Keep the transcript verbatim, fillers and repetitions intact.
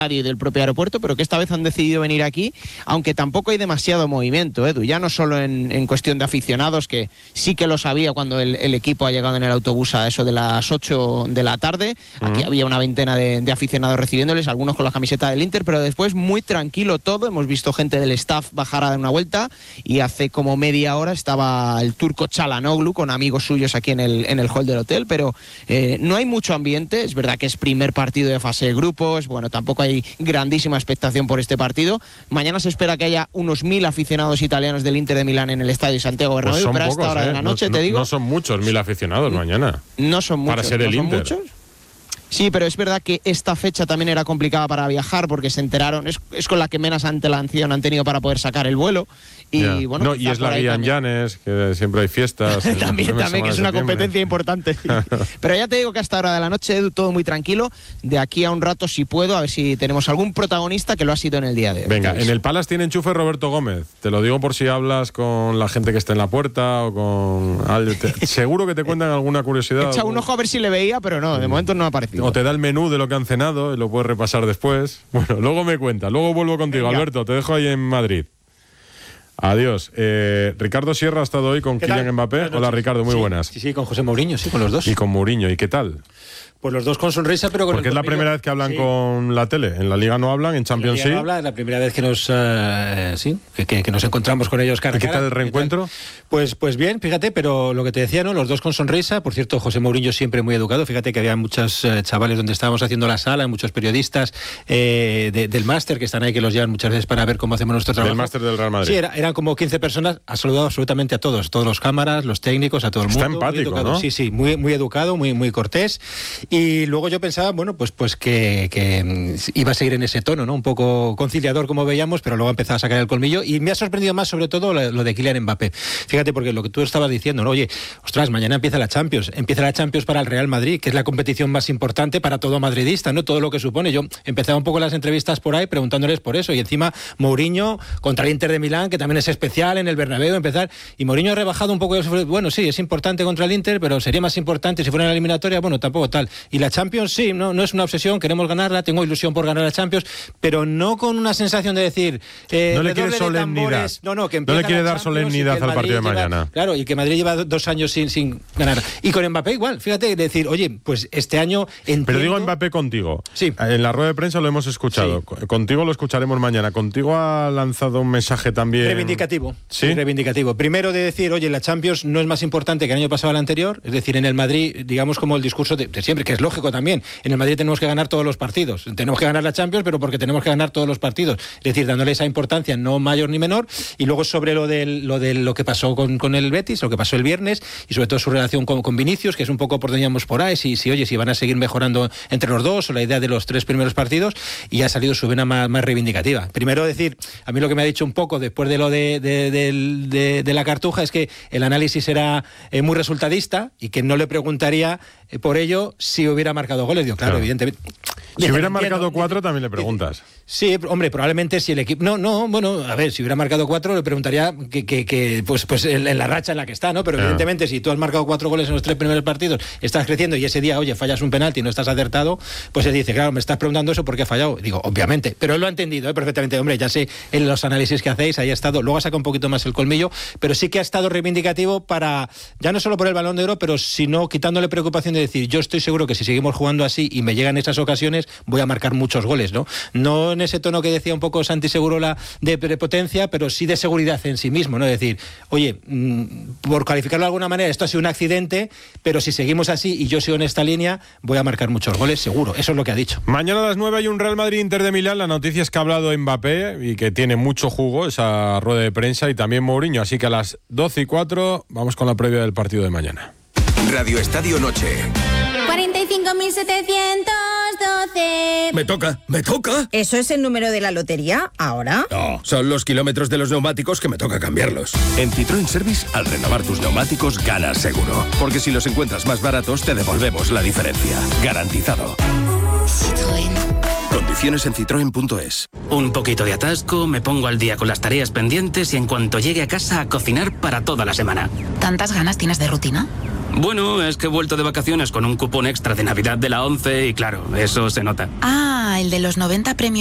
y del propio aeropuerto, pero que esta vez han decidido venir aquí, aunque tampoco hay demasiado movimiento, Edu, ya no solo en, en cuestión de aficionados, que sí que lo sabía cuando el, el equipo ha llegado en el autobús a eso de las ocho de la tarde, aquí uh-huh. había una veintena de, de aficionados recibiéndoles, algunos con la camiseta del Inter, pero después muy tranquilo todo, hemos visto gente del staff bajar a dar una vuelta, y hace como media hora estaba el turco Çalhanoğlu con amigos suyos aquí en el, en el hall del hotel, pero eh, no hay mucho ambiente, es verdad que es primer partido de fase de grupos, bueno, tampoco hay Hay grandísima expectación por este partido. Mañana se espera que haya unos mil aficionados italianos del Inter de Milán en el estadio Santiago Bernabéu, pues pero a pocos, esta hora ¿eh? de la noche, no, te digo... No son muchos mil aficionados mañana. No son muchos. Para ser el ¿no Inter. Son muchos? Sí, pero es verdad que esta fecha también era complicada para viajar porque se enteraron, es, es con la que menos antelación han tenido para poder sacar el vuelo. Y yeah. bueno, no, y es la Guía en Llanes, que siempre hay fiestas. también, también, que es una competencia importante. Sí. Pero ya te digo que hasta hora de la noche, Edu, todo muy tranquilo. De aquí a un rato, si puedo, a ver si tenemos algún protagonista que lo ha sido en el día de hoy. Venga, en el Palace tiene enchufe Roberto Gómez. Te lo digo por si hablas con la gente que está en la puerta o con... Te... Seguro que te cuentan alguna curiosidad. Echa un ojo a ver si le veía, pero no, de momento no ha aparecido. O te da el menú de lo que han cenado y lo puedes repasar después. Bueno, luego me cuenta. Luego vuelvo contigo, Venga. Alberto. Te dejo ahí en Madrid. Adiós. Eh, Ricardo Sierra ha estado hoy con Kylian Mbappé. Hola, Ricardo, muy sí, buenas. Sí, sí, con José Mourinho, sí, con los dos. Y con Mourinho, ¿y qué tal? Pues los dos con sonrisa, pero con Porque el es la primera vez que hablan sí. con la tele. En la Liga no hablan, en Champions sí. No habla, es la primera vez que nos uh, sí, que, que, que nos encontramos con ellos cara a cara. ¿Y qué tal el reencuentro? Pues, pues bien, fíjate, pero lo que te decía, ¿no? Los dos con sonrisa. Por cierto, José Mourinho siempre muy educado. Fíjate que había muchos uh, chavales donde estábamos haciendo la sala, muchos periodistas eh, de, del máster que están ahí, que los llevan muchas veces para ver cómo hacemos nuestro trabajo. Del máster del Real Madrid. Sí, era, eran como quince personas. Ha saludado absolutamente a todos, todos los cámaras, los técnicos, a todo el mundo. Está empático, ¿no? Sí, sí, muy, muy educado, muy, muy cortés. Y luego yo pensaba pensaba, bueno, pues, pues que, que iba a seguir en ese tono, ¿no? Un poco conciliador, como veíamos, pero luego ha empezado a sacar el colmillo. Y me ha sorprendido más, sobre todo, lo, lo de Kylian Mbappé. Fíjate, porque lo que tú estabas diciendo, ¿no? Oye, ostras, mañana empieza la Champions. Empieza la Champions para el Real Madrid, que es la competición más importante para todo madridista, ¿no? Todo lo que supone. Yo empezaba un poco las entrevistas por ahí preguntándoles por eso. Y encima, Mourinho contra el Inter de Milán, que también es especial en el Bernabéu, empezar. Y Mourinho ha rebajado un poco. Bueno, sí, es importante contra el Inter, pero sería más importante si fuera en la eliminatoria. Bueno, tampoco tal. Y la Champions, sí, no, no es una obsesión, queremos ganarla, tengo ilusión por ganar la Champions, pero no con una sensación de decir... Eh, no le quiere solemnidad. No, no, que no le quiere dar Champions solemnidad al partido de lleva, mañana. Claro, y que Madrid lleva dos años sin, sin ganar. Y con Mbappé igual, fíjate, decir, oye, pues este año... Entiendo... Pero digo Mbappé contigo. Sí. En la rueda de prensa lo hemos escuchado. Sí. Contigo lo escucharemos mañana. Contigo ha lanzado un mensaje también... Reivindicativo. ¿Sí? Sí, reivindicativo. Primero de decir, oye, la Champions no es más importante que el año pasado al anterior, es decir, en el Madrid, digamos como el discurso de, de siempre, que es lógico también, en el Madrid tenemos que ganar todos los partidos. Tenemos que ganar la Champions, pero porque tenemos que ganar todos los partidos. Es decir, dándole esa importancia, no mayor ni menor. Y luego sobre lo de lo, de lo que pasó con, con el Betis, lo que pasó el viernes, y sobre todo su relación con, con Vinicius, que es un poco por donde íbamos por ahí, si, si oye, si van a seguir mejorando entre los dos, o la idea de los tres primeros partidos, y ha salido su vena más, más reivindicativa. Primero decir, a mí lo que me ha dicho un poco después de lo de, de, de, de, de la Cartuja es que el análisis era eh, muy resultadista y que no le preguntaría eh, por ello si hubiera marcado goles. Digo, claro, claro. evidentemente. Si hubiera marcado cuatro, también le preguntas. Sí, hombre, probablemente si el equipo... No, no, bueno, a ver, si hubiera marcado cuatro, le preguntaría que, que, que pues, pues en, en la racha en la que está, ¿no? Pero yeah. evidentemente, si tú has marcado cuatro goles en los tres primeros partidos, estás creciendo y ese día, oye, fallas un penalti y no estás acertado, pues él dice, claro, me estás preguntando eso porque ha fallado. Digo, obviamente, pero él lo ha entendido, ¿eh? Perfectamente. Hombre, ya sé en los análisis que hacéis, ahí ha estado, luego ha sacado un poquito más el colmillo, pero sí que ha estado reivindicativo para, ya no solo por el Balón de Oro, pero sino quitándole preocupación de decir, yo estoy seguro que si seguimos jugando así y me llegan esas ocasiones, voy a marcar muchos goles, ¿no? No en ese tono que decía un poco Santi Segurola de prepotencia, pero sí de seguridad en sí mismo, ¿no? Es decir, oye, mmm, por calificarlo de alguna manera, esto ha sido un accidente, pero si seguimos así y yo sigo en esta línea, voy a marcar muchos goles, seguro. Eso es lo que ha dicho. Mañana a las nueve hay un Real Madrid-Inter de Milán. La noticia es que ha hablado Mbappé y que tiene mucho jugo esa rueda de prensa, y también Mourinho. Así que a las doce y cuatro vamos con la previa del partido de mañana. Radio Estadio Noche. cuarenta y cinco mil setecientos doce. Me toca, me toca. ¿Eso es el número de la lotería ahora? No, son los kilómetros de los neumáticos que me toca cambiarlos. En Citroën Service, al renovar tus neumáticos, ganas seguro. Porque si los encuentras más baratos, te devolvemos la diferencia. Garantizado. Citroën. Condiciones en citroen punto es. Un poquito de atasco, me pongo al día con las tareas pendientes y en cuanto llegue a casa a cocinar para toda la semana. ¿Tantas ganas tienes de rutina? Bueno, es que he vuelto de vacaciones con un cupón extra de Navidad de la ONCE y claro, eso se nota. Ah, el de los noventa premios